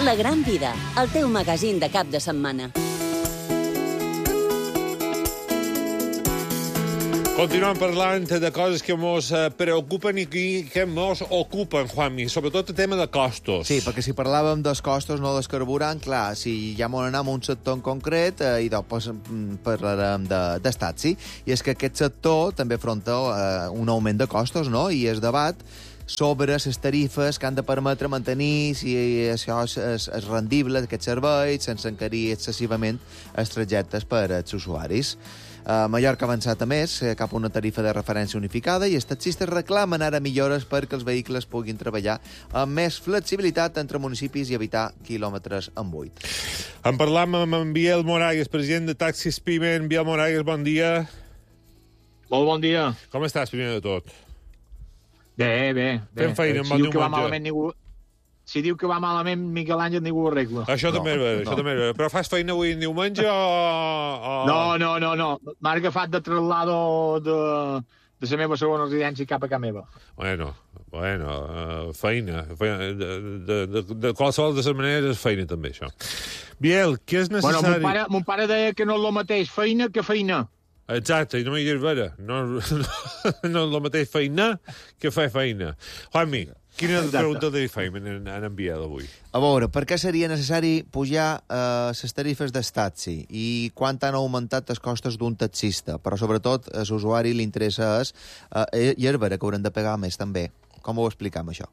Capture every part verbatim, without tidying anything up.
La Gran Vida, el teu magazín de cap de setmana. Continuem parlant de coses que ens preocupen i que ens ocupen, Juanmi, sobretot el tema de costos. Sí, perquè si parlàvem dels costos, no dels carburant, clar, si ja m'ho anem a un sector en concret, eh, i doncs parlarem de, dels taxi. I és que aquest sector també afronta eh, un augment de costos, no? I es debat sobre les tarifes que han de permetre mantenir si això és, és, és rendible, aquests serveis, sense encarir excessivament els trajectes per als usuaris. Uh, Mallorca ha avançat a més cap a una tarifa de referència unificada i els taxistes reclamen ara millores perquè els vehicles puguin treballar amb més flexibilitat entre municipis i evitar quilòmetres en buit. En parlam amb en Biel Moragues, president de Taxis Pime. En Biel Moragues, bon dia. Molt bon dia. Com estàs, primer de tot? Bé, bé. bé. Fem feina, si diu que va malament, ningú... Si diu que va malament, Miquel Àngel ningú ho arregla. Això no, també és vera, no. això també és vera. Però fas feina avui en diumenge o...? o... No, no, no, no. M'ha agafat de traslado de, de la meva segona residència cap a casa meva. Bueno, bueno, uh, feina. feina de, de, de, de qualsevol de les maneres és feina, també, això. Biel, què és necessari... Bueno, mon pare, mon pare deia que no és el mateix feina que feina. Exacte, i no m'hi és vera. No, no, no és el mateix feina que fer feina. Juanmi, quina Exacte. pregunta li fem en, en en Biel avui? A veure, per què seria necessari pujar les eh, tarifes del taxi i quant han augmentat els costos d'un taxista? Però sobretot a l'usuari li interessa és, eh, i és vera que hauran de pagar més també. Com ho explicam, això?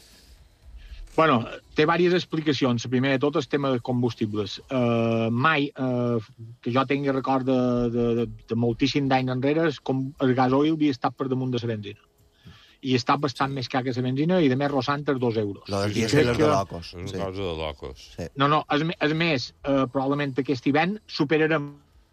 Bueno, té diverses explicacions. La primera de tot és el tema de combustibles. Uh, mai, uh, que jo tingui record de, de, de, de moltíssim d'anys enrere, com el gasoil havia estat per damunt de la benzina. I està bastant més car que la benzina i de més rossant els dos euros. Lo del dièsel és de locos. És una cosa de locos. Sí. No, no, és, és més, uh, probablement aquest hivern superarem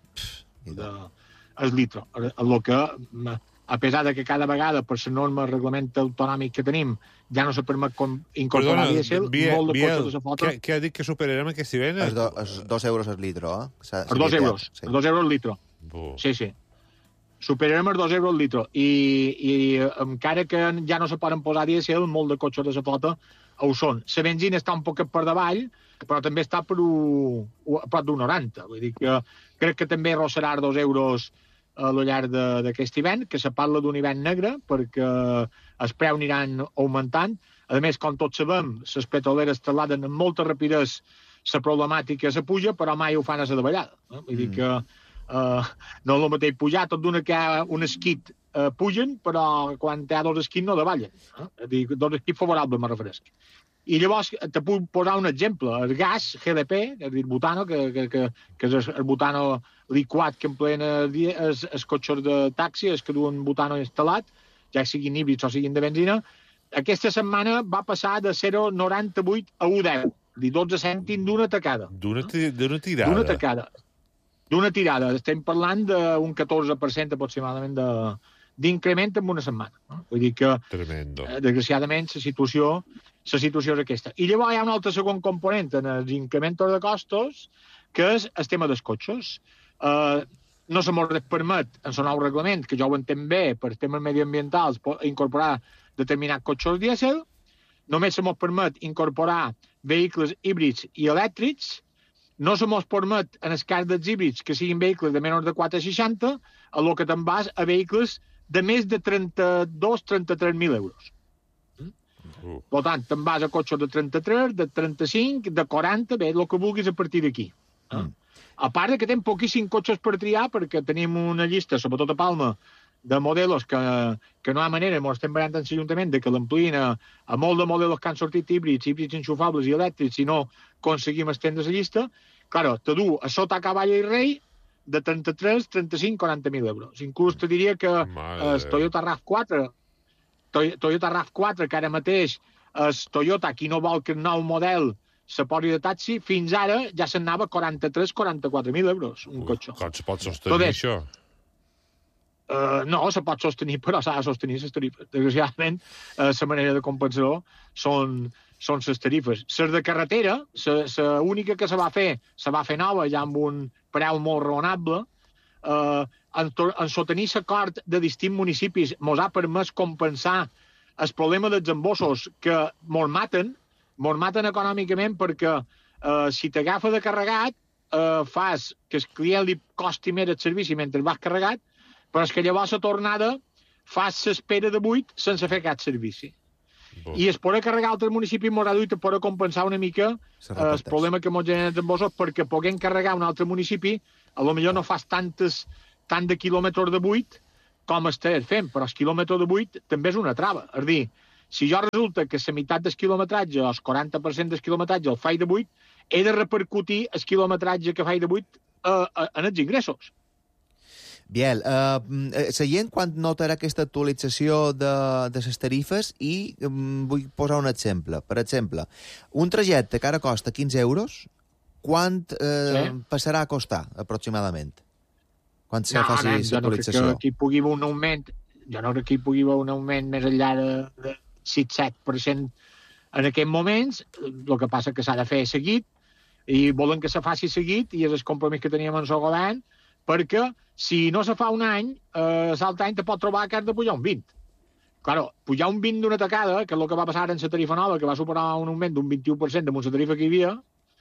de, el litro. El que, a pesar de que cada vegada, per la norma reglament autonòmic que tenim, ja no se permet incorporar Perdona, dièsel, Biel, molt de Biel, cotxes de la flota... Què, què ha dit que superarem aquest hivern? És, do, és dos euros el litro, eh? Els dos euros, sí. Els dos euros el litro. Buh. Sí, sí. Superarem els dos euros el litro. I, i encara que ja no se poden posar dièsel, molt de cotxes de la flota ho són. La benzina està un poquet per davall, però també està per un, a prop d'un noranta. Vull dir que crec que també rossarà dos euros a lo llarg d'aquest hivern, que se parla d'un hivern negre, perquè els preus aniran augmentant. A més, com tots sabem, les petroleres trasladen amb molta rapidesa la problemàtica se puja, però mai ho fan a la davallada. No? Vull dir que uh, no és el mateix pujar, tot d'una que hi ha un esquit uh, pugen, però quan hi ha dos esquits no davallen. No? És dir, dos esquits favorables, me referesc. I llavors te puc posar un exemple. El gas G D P, és a dir, butano, que, que, que, que és el butano liquat que empleen els, els cotxes de taxi, els que duen butano instal·lat, ja siguin híbrids o siguin de benzina, aquesta setmana va passar de zero coma noranta-vuit a un coma deu, és a dir, dotze cèntims d'una tacada. D'una tirada? D'una tacada. D'una tirada. Estem parlant d'un catorze per cent aproximadament de, d'increment en una setmana. No? Vull dir que, Tremendo. Eh, desgraciadament, la situació, la situació és aquesta. I llavors hi ha un altre segon component en els incrementos de costos, que és el tema dels cotxes. Uh, no se mos permet, en el nou reglament, que jo ho entenc bé, per temes mediambientals, incorporar determinats cotxes dièsel, només se mos permet incorporar vehicles híbrids i elèctrics, no se mos permet, en el cas dels híbrids, que siguin vehicles de menys de quatre coma seixanta, a lo que te'n vas a vehicles de més de trenta-dos a trenta-tres mil euros. Uh. Per tant, te'n vas a cotxes de trenta-tres, de trenta-cinc, de quaranta, bé, el que vulguis a partir d'aquí. Mm. A part que tenim poquíssims cotxes per triar, perquè tenim una llista, sobretot a Palma, de modelos que, que no hi ha manera, ens estem barant en l'Ajuntament, de que l'ampliïn a, a molt de modelos que han sortit híbrids, híbrids enxufables i elèctrics, si no aconseguim estendre la llista. Claro, te du a sota cavall i rei de trenta-tres, trenta-cinc, quaranta mil euros. Inclús te diria que el Toyota RAV quatre, Toyota RAV quatre, que ara mateix el Toyota, qui no vol que el nou model se posi de taxi, fins ara ja se'n anava quaranta-tres, quaranta-quatre mil euros, un cotxe. Com se pot sostenir Tot això? Uh, no, se pot sostenir, però s'ha de sostenir les tarifes. Desgraciadament, uh, la manera de compensar són, són les tarifes. Les de carretera, l'única que se va fer, se va fer nova, ja amb un preu molt raonable, uh, en, en sostenir l'acord de distints municipis mos ha permès compensar el problema dels embossos que mos maten, mos maten econòmicament perquè eh, si t'agafa de carregat, eh, fas que el client li costi més el servici mentre vas carregat, però és que llavors la tornada fas l'espera de buit sense fer cap servici. Bon. I es poder carregar altres municipis m'haurà dut a poder compensar una mica eh, el problema que ens generen amb vosaltres, perquè puguem carregar un altre municipi, a lo millor no fas tantes, tant de quilòmetres de buit com estàs fent, però el quilòmetre de buit també és una trava. És dir, si jo resulta que la meitat del quilometratge, el quaranta per cent del quilometratge el faig de buit, he de repercutir el quilometratge que faig de buit eh, en els ingressos. Biel, eh, seient quan notarà aquesta actualització de, de les tarifes i um, vull posar un exemple. Per exemple, un trajecte que ara costa quinze euros, quant eh, sí. passarà a costar, aproximadament? Quan se no, faci aquesta actualització? No crec que hi pugui haver un augment, jo no crec que hi pugui haver un augment més enllà de, de sis set per cent en aquests moments. El que passa que s'ha de fer seguit, i volen que se faci seguit, i és el compromís que teníem en el govern, perquè si no se fa un any, eh, l'altre any te pot trobar que has de pujar un vint. Claro, pujar un vint d'una tacada, que és el que va passar en la tarifa nova, que va superar un augment d'un vint-i-u per cent damunt la tarifa que hi havia,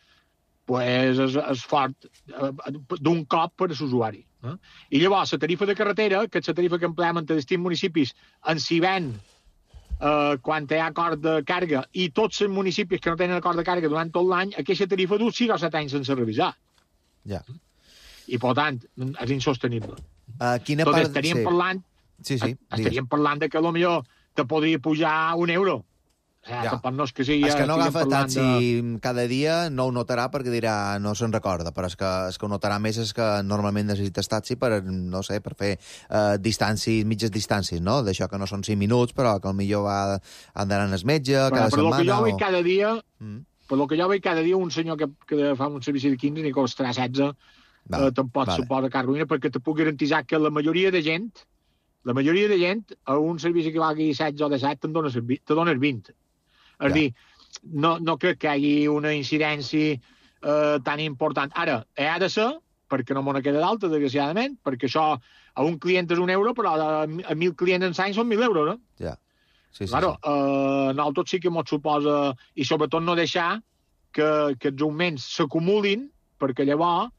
pues és, és fort d'un cop per a l'usuari. Eh? I llavors, la tarifa de carretera, que és la tarifa que empleem entre distints municipis, en si ven eh, quan hi ha acord de càrrega, i tots els municipis que no tenen acord de càrrega durant tot l'any, aquesta tarifa du sis o set anys sense revisar. Ja. I, per tant, és insostenible. Uh, quina Tot part... estaríem sí. parlant Sí, sí, estaríem parlant de que potser te podria pujar un euro. O sigui, ja. Tampoc no és que sigui... És que no agafa taxi de... cada dia, no ho notarà perquè dirà no se'n recorda, però és que, és que ho notarà més és que normalment necessites taxi per, no sé, per fer uh, distàncies, mitges distàncies, no? D'això que no són cinc minuts, però que potser va andar al metge però, cada però setmana. Però el que jo o... veig cada dia, mm. per el que jo veig cada dia, un senyor que, que fa un servici de quinze ni costarà setze, Uh, te'n pots vale. suposar que ruïna, perquè te puc garantitzar que la majoria de gent, la majoria de gent, a un servici que valgui setze o disset, te'n dones, te dones vint. És ja. dir, no, no crec que hi hagi una incidència uh, tan important. Ara, ha de ser, perquè no m'ho queda d'alta, desgraciadament, perquè això a un client és un euro, però a, a mil clients en l'any són mil euros, no? Ja. Sí, sí, claro, sí. Uh, nosaltres sí que m'ho suposa, i sobretot no deixar que, que els augments s'acumulin, perquè llavors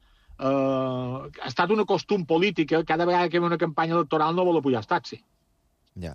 Uh, ha estat un costum polític, cada vegada que hi ha una campanya electoral no vol pujar el taxi. Ja.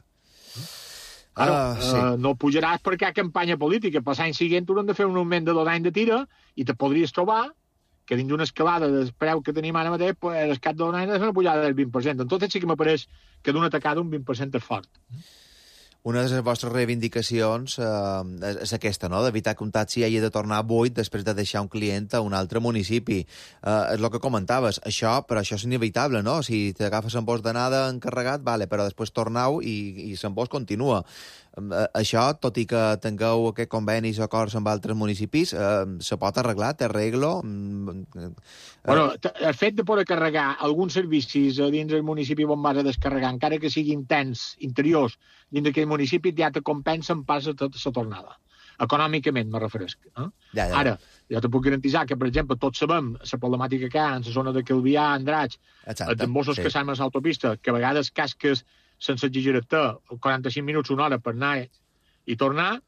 Claro, uh, sí. uh, no pujaràs perquè hi ha campanya política. Per l'any següent haurem de fer un augment de dos anys de tira i te podries trobar que dins d'una escalada del preu que tenim ara mateix, pues, el cap d'un any ha de fer una pujada del vint per cent. Entonces sí que m'apareix que d'una tacada un vint per cent és fort. Una de les vostres reivindicacions eh, és aquesta, no?, d'evitar que un taxi hagi de tornar buit després de deixar un client a un altre municipi. Eh, és el que comentaves. Això, però això és inevitable, no? Si t'agafes en vos d'anada encarregat, vale, però després tornau i, i se'n vos continua. Eh, això, tot i que tingueu aquests convenis o acords amb altres municipis, eh, se pot arreglar, té arreglo? Eh, bueno, el fet de poder carregar alguns servicis dins del municipi on vas a descarregar, encara que siguin intens, interiors, dins d'aquell municipi ja te compensen pas tota la tornada. Econòmicament, me referesc. Eh? Ja, ja. Ara, jo te puc garantitzar que, per exemple, tots sabem la problemàtica que hi ha en la zona de Calvià, Andratx, els embossos sí. que s'han a l'autopista, que a vegades casques sense exagerar-te quaranta-cinc minuts, una hora per anar i tornar,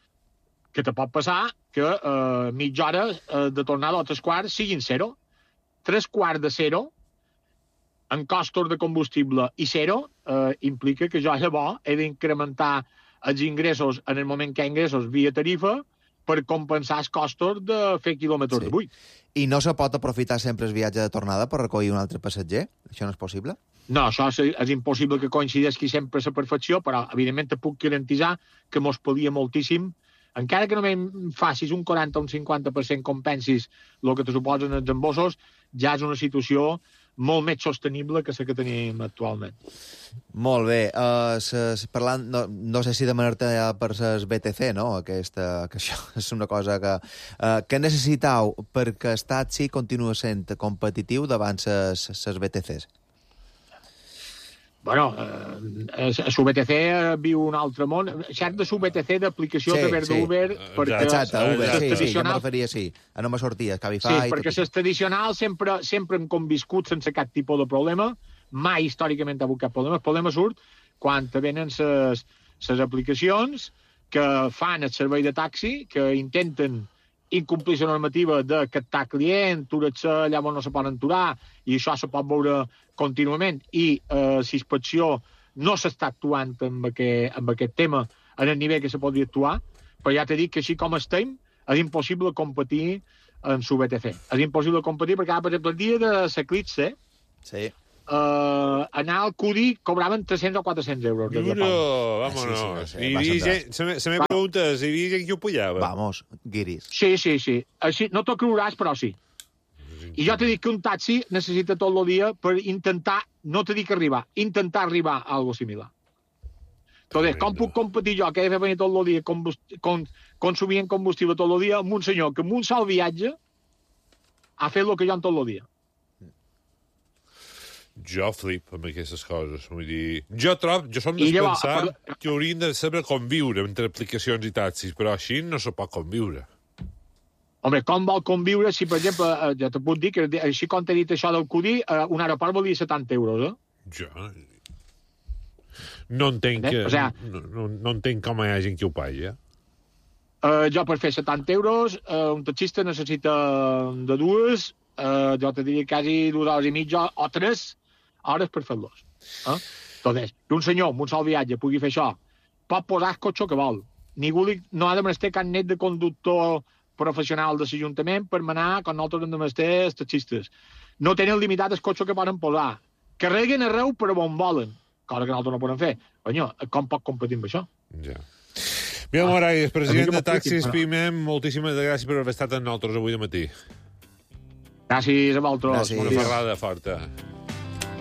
que te pot passar que eh, mitja hora eh, de tornada o tres quarts siguin zero. Tres quarts de zero en costos de combustible i zero eh, implica que jo llavors he d'incrementar els ingressos en el moment que hi ha ingressos via tarifa per compensar els costos de fer quilòmetres sí. de buit. I no se pot aprofitar sempre el viatge de tornada per recollir un altre passatger? Això no és possible? No, això és, és impossible que coincideixi sempre a la perfecció, però evidentment te puc garantitzar que mos podia moltíssim, encara que només facis un quaranta o un cinquanta per cent compensis el que te suposen els embossos, ja és una situació molt més sostenible que la que tenim actualment. Molt bé. Uh, ses, parlant, no, no sé si demanar-te per les B T C, no? Aquesta, que això és una cosa que... Uh, què necessitau perquè el taxi continua sent competitiu davant les B T Cs? Bueno, eh, la B T C viu un altre món. Cert de la B T C d'aplicació sí, de Uber sí. d'Uber... Perquè exacte, Uber, sí, sí, jo me referia, sí. No me sortia, Cabify... Sí, perquè les tradicionals sempre, sempre hem conviscut sense cap tipus de problema, mai històricament ha hagut cap problema. El problema surt quan te venen les aplicacions que fan el servei de taxi, que intenten incomplir la normativa de captar client, aturar-se allà on no se poden aturar, i això se pot veure contínuament, i eh, la inspecció no s'està actuant amb aquest, amb aquest tema en el nivell que se podria actuar, però ja t'he dit que així com estem, és impossible competir en su B T C. És impossible competir perquè, per exemple, el dia de l'eclipse, Sí. Uh, anar al Q D I cobraven tres-cents o quatre-cents euros. De Duro, Ah, vámonos. sí, sí, no sé, I hi va havia sembrar. gent, se me, se me pregunta, si hi havia gent que ho pujava. Vamos, guiris. Sí, sí, sí. Així, no t'ho creuràs, però sí. I jo t'he dit que un taxi necessita tot el dia per intentar, no t'he dit que arribar, intentar arribar a algo similar. Entonces, com puc competir jo, que he de fer venir tot el dia, combust con, consumint combustible tot el dia, amb un senyor que amb un sol viatge ha fet el que jo en tot el dia? Jo flip amb aquestes coses. Vull dir, jo trob, jo som I de llavors, pensar per- que haurien de saber conviure entre aplicacions i taxis, però així no se pot conviure. Home, com vol conviure si, per exemple, eh, ja te puc dir que així com t'he dit això del Q D I, eh, un aeroport volia setanta euros, eh? Jo no entenc, Eh? que, O sea- no, no, no entenc com hi ha gent que ho pagui, eh? Uh, jo per fer setanta euros, uh, un taxista necessita de dues, uh, jo te diria quasi dues hores i mitja o tres hores per fer-los. Eh? Entonces, que un senyor amb un sol viatge pugui fer això, pot posar el cotxe que vol. Ningú li, no ha de menester cap net de conductor professional de l'Ajuntament per manar quan nosaltres hem de menester els taxistes. No tenen limitat el cotxe que poden posar. Carreguen arreu per on volen, cosa que nosaltres no podem fer. Coño, com pot competir amb això? Ja. Miguel Moragues, president a mi de que Taxis m'expliquin, Pimem, moltíssimes gràcies per haver estat amb nosaltres avui de matí. Gràcies a vosaltres. Gràcies. Una ferrada forta.